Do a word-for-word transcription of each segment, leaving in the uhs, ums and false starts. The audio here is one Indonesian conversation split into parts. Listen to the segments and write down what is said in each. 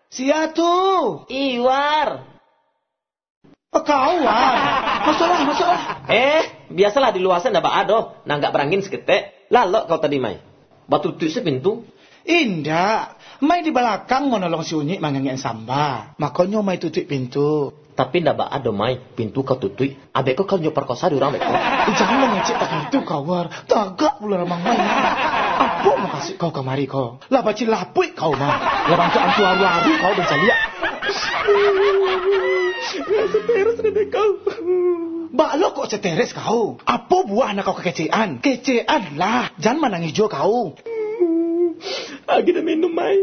Sia tuh. Iwar. Oh, kau War. Masalah, masalah. Eh, biasalah di luar sana ndak ada, nanggak berangin seketek. Lalok kau tadi mai. Batu tutup sepintu. Indah. Mai di belakang mau nolong si Unyik mangangin samba. Makanya mai tutup pintu. Tapi ndak ada mai, pintu kau tutup. Abek kau kalau perkosa di orang beko. Eh, jangan mengecek tak itu kau War. Tagak pula ramang mai. Apa mau kasih kau kemari kau? Lah baci lapuk kau mah. Lah bantu antu aru-aru kau dan saya. Seteres deh kau. Balok kok seteres kau? Apa buah anak kau kekecean? Kecean lah. Jangan manang hijau kau. Lagi dah minum mai.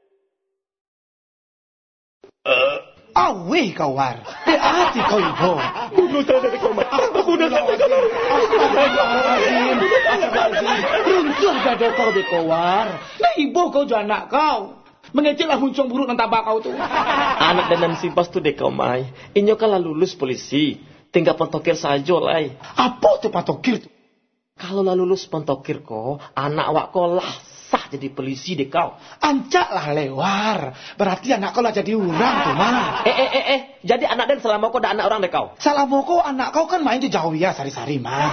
Uh. Awih kau War. Hati kau ibu. Bunuh saya dari kau mai. Bunuh saya dari kau mai. Runtuh dada kau deh kau War. Nah ibu kau juga anak kau. Mengecillah huncung buruk nanti kau tuh. Anak dan simpas tuh deh kau mai. Inyo kan lah lulus polisi. Tinggal pentokir saja lah. Apa tuh pentokir tuh? Kalau lah lulus pentokir kau, anak wak kau lah sah jadi polisi deh kau. Ancak lah lewar. Berarti anak kau lah jadi orang tuh mah. Eh eh eh eh. Jadi anak dan selama kau ada anak orang deh kau. Selama kau anak kau kan main di jauh ya sari-sari mah.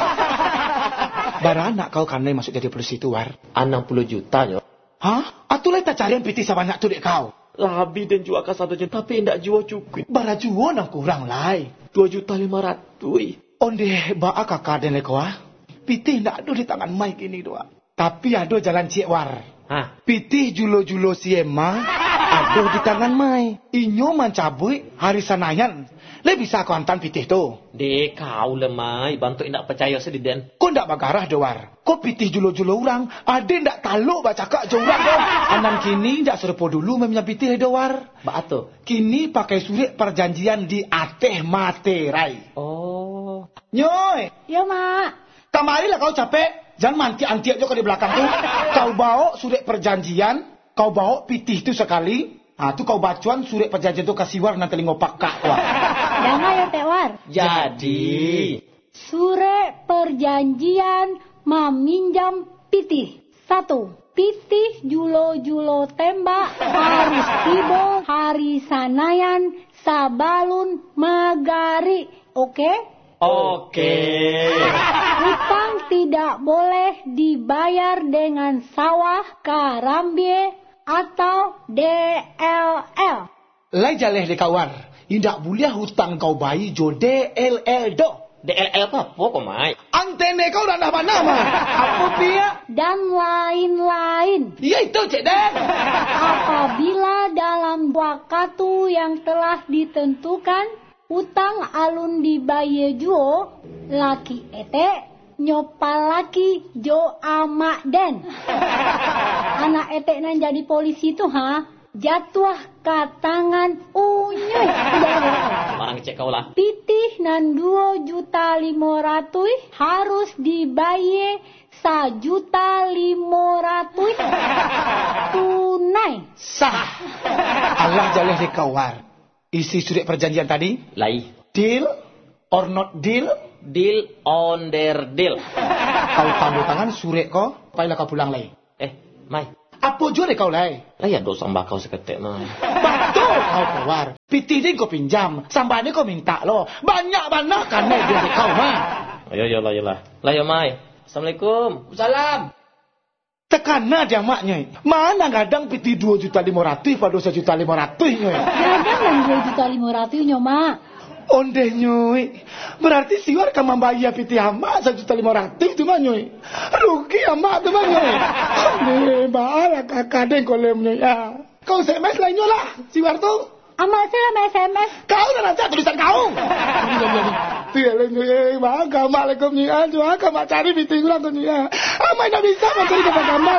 Bara anak kau kan masuk jadi polisi itu War. enam puluh juta yo. Hah? Atuh lah tak carian piti sebanyak tu dek kau. Labi dan jual ke satu juta, tapi tidak jual cukup. Bara jual nang kurang lai. Dua juta lima ratus. Onde baa kakak dan leko ah. Piti ndak ada di tangan Mai kini doa. Tapi ada jalan cik War. Hah? Piti julo-julo si Emma ada di tangan Mai. Inyo mencabui hari sanayan. Le bisa kau hantar pitih tu. Dek kau lemai, bantu indak percaya sediden. Kau ndak bagarah doar. Kau pitih julo-julo orang, ada ndak taluk baca kak jorang kau. Anan kini ndak serupa dulu memnya pitih doar. Ba tu. Kini pakai surat perjanjian di Ateh Materai. Oh. Nyoy. Ya mak. Kamarilah kau capek. Jangan manti-anti aja kau di belakang tu. Kau bawa surat perjanjian, kau bawa pitih tu sekali. Ah tu kau bacuan surat perjanjian tu kasih War nanti ngopak kak War. Jangan ya Teh War. Jadi surat perjanjian meminjam pitih. Satu. Pitih julo-julo tembak harus tiba hari sanayan sabalun magari. Oke? Oke. Hutang tidak boleh dibayar dengan sawah, karambie, atau D L L. Lai jaleh de kawar. Indak boleh hutang kau bayi jo D L L do. D L L apa kok mai? Antene kau dah nama-nama. Apa dia? Dan lain-lain. Ya itu cik Dan. Apabila dalam waktu yang telah ditentukan utang alun dibayar juo, laki ete nyopal laki jo amak den. Anak ete nan jadi polisi tuh ha, jatuh ke tangan Unyuy. Marang cek kau lah. Pitih nan dua juta lima ratus harus dibayar sajuta lima ratus tunai. Sah. Allah jaleh de kawar. Isi surat perjanjian tadi? Lai. Deal or not deal? Deal on their deal. Kau tanda tangan surat kau, payahlah kau pulang lai. Eh, Mai. Apa jua deh kau lai? Lah ya dosa mbak kau seketek, Mai. Betul kau kawar. Pitih ni kau pinjam, sampai ni kau minta lo. Banyak-banyak kan lai dia kau mah. Ayo, ayo lah, ayo lah. Lah ya, Mai. Assalamualaikum. Salam. Tekana dia maknya. Mana kadang pitih dua juta lima ratus pada satu juta lima ratus nyoy. Kadang dan dua juta lima ratus nyoma. Onde nyoy. Berarti si War kan membayar pitih amak satu juta lima ratus tu mah nyoy. Rugi amak tu mah nyoy. Onde bahaya kakak deng kolem nyoy. Ya. Kau S M S lainnya lah si War tu. Amak saya S M S. Kau dah nanti tulisan kau. Tiada nyoy. Mak kamak lekom nyoy. Cuma kamak cari pitih kurang tu nyoy. Amak dah bisa mencari kamak kamak